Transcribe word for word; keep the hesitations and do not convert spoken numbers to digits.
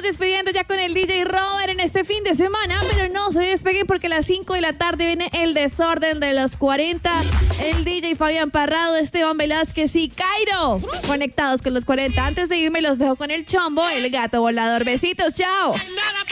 estamos despidiendo ya con el D J Robert en este fin de semana, pero no se despeguen porque a las cinco de la tarde viene el desorden de los cuarenta. El D J Fabián Parrado, Esteban Velázquez y Cairo conectados con los cuarenta. Antes de irme los dejo con el Chombo, el gato volador. Besitos, chao.